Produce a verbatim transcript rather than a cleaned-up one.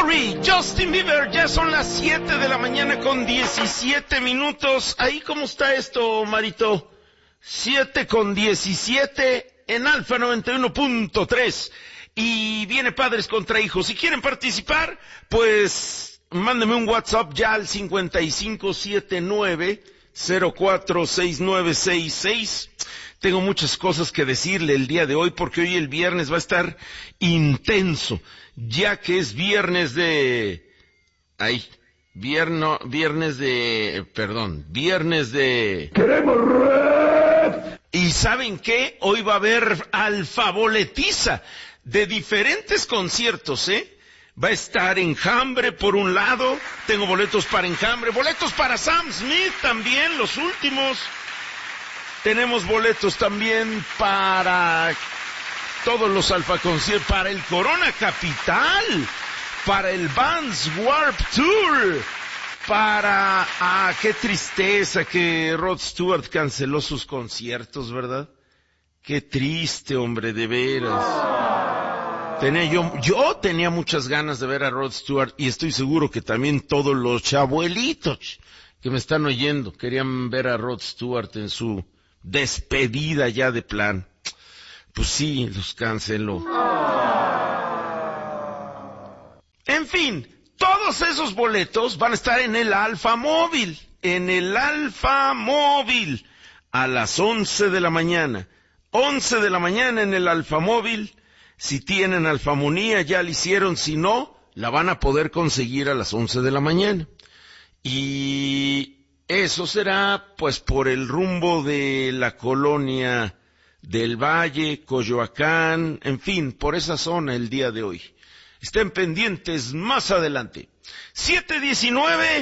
Sorry, Justin Bieber, ya son las siete de la mañana con diecisiete minutos. Ahí, ¿cómo está esto, Marito? siete con diecisiete en Alfa noventa y uno punto tres. Y viene Padres contra Hijos. Si quieren participar, pues mándenme un WhatsApp ya al cincuenta y cinco setenta y nueve cero cuatro seis nueve seis seis. Tengo muchas cosas que decirle el día de hoy porque hoy el viernes va a estar intenso, ya que es viernes de... Ay, vierno, viernes de... Perdón, viernes de... ¡Queremos red! ¿Y saben qué? Hoy va a haber alfaboletiza de diferentes conciertos, ¿eh? Va a estar Enjambre por un lado, tengo boletos para Enjambre, boletos para Sam Smith también, los últimos. Tenemos boletos también para todos los alfaconciertos, para el Corona Capital, para el Vans Warped Tour, para... Ah, qué tristeza que Rod Stewart canceló sus conciertos, ¿verdad? Qué triste, hombre, de veras. Tenía yo, yo tenía muchas ganas de ver a Rod Stewart y estoy seguro que también todos los chabuelitos que me están oyendo querían ver a Rod Stewart en su despedida ya de plan. Pues sí, los canceló. En fin, todos esos boletos van a estar en el Alfa Móvil, en el Alfa Móvil, a las once de la mañana. once de la mañana en el Alfa Móvil. Si tienen alfamonía ya la hicieron, si no, la van a poder conseguir a las once de la mañana. Y eso será pues por el rumbo de la colonia del Valle, Coyoacán, en fin, por esa zona el día de hoy. Estén pendientes más adelante. siete diecinueve